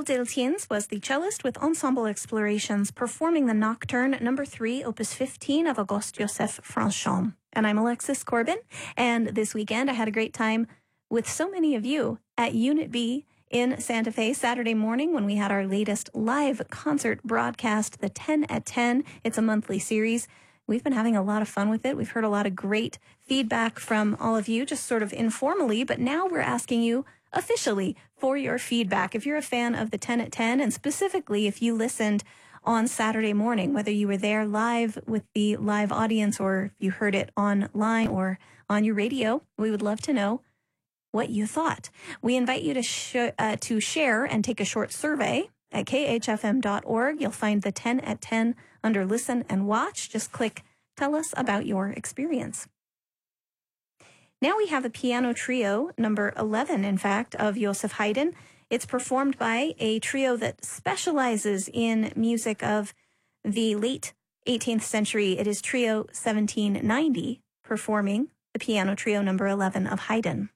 Deltiens was the cellist with Ensemble Explorations performing the Nocturne No. 3, Opus 15 of Auguste-Joseph Franchomme. And I'm Alexis Corbin, and this weekend I had a great time with so many of you at Unit B in Santa Fe Saturday morning when we had our latest live concert broadcast, the 10 at 10. It's a monthly series. We've been having a lot of fun with it. We've heard a lot of great feedback from all of you, just sort of informally, but now we're asking you officially for your feedback. If you're a fan of the 10 at 10, and specifically if you listened on Saturday morning, whether you were there live with the live audience or if you heard it online or on your radio, we would love to know what you thought. We invite you to share and take a short survey at khfm.org. You'll find the 10 at 10 under Listen and Watch. Just click Tell Us About Your Experience. Now we have a piano trio, number 11, in fact, of Joseph Haydn. It's performed by a trio that specializes in music of the late 18th century. It is Trio 1790, performing the piano trio number 11 of Haydn.